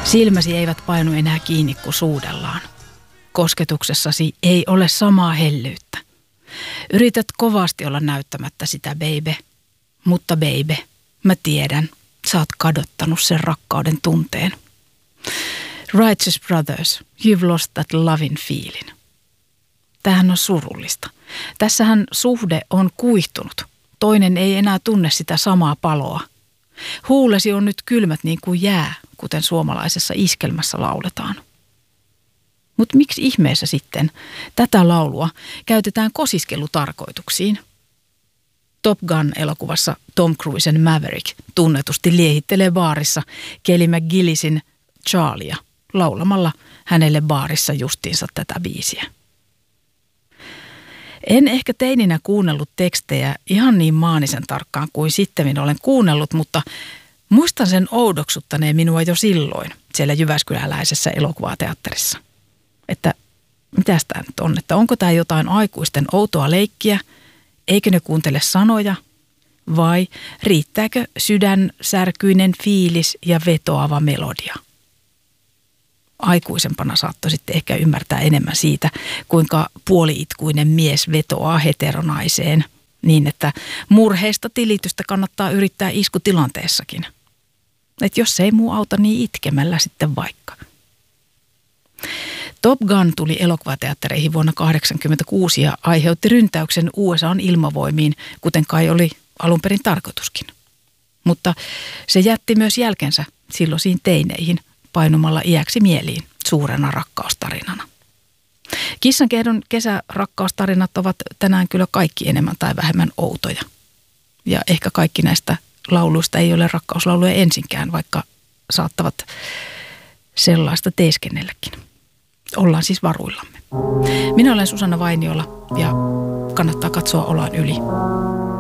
Silmäsi eivät painu enää kiinni kuin suudellaan. Kosketuksessasi ei ole samaa hellyyttä. Yrität kovasti olla näyttämättä sitä, baby. Mutta baby, mä tiedän, sä oot kadottanut sen rakkauden tunteen. Righteous brothers, you've lost that loving feeling. Tämähän on surullista. Tässähän suhde on kuihtunut. Toinen ei enää tunne sitä samaa paloa. Huulesi on nyt kylmät niin kuin jää, kuten suomalaisessa iskelmässä lauletaan. Mutta miksi ihmeessä sitten tätä laulua käytetään kosiskelutarkoituksiin? Top Gun-elokuvassa Tom Cruisen Maverick tunnetusti liehittelee baarissa Kelly McGillisin Charliea laulamalla hänelle baarissa justiinsa tätä biisiä. En ehkä teininä kuunnellut tekstejä ihan niin maanisen tarkkaan kuin sittemmin olen kuunnellut, mutta muistan sen oudoksuttaneen minua jo silloin siellä jyväskyläläisessä elokuvateatterissa. Että mitäs tämä nyt on, että onko tämä jotain aikuisten outoa leikkiä, eikö ne kuuntele sanoja vai riittääkö sydänsärkyinen fiilis ja vetoava melodia? Aikuisempana saattoi sitten ehkä ymmärtää enemmän siitä, kuinka puoliitkuinen mies vetoaa heteronaiseen niin, että murheista tilitystä kannattaa yrittää iskutilanteessakin. Että jos ei muu auta, niin itkemällä sitten vaikka. Top Gun tuli elokuvateattereihin vuonna 1986 ja aiheutti ryntäyksen USA:n ilmavoimiin, kuten kai oli alun perin tarkoituskin. Mutta se jätti myös jälkensä silloisiin teineihin painumalla iäksi mieliin suurena rakkaustarinana. Kissankehdon kesärakkaustarinat ovat tänään kyllä kaikki enemmän tai vähemmän outoja. Ja ehkä kaikki näistä lauluista ei ole rakkauslauluja ensinkään, vaikka saattavat sellaista teeskennelläkin. Ollaan siis varuillamme. Minä olen Susanna Vainiola ja kannattaa katsoa Olan yli.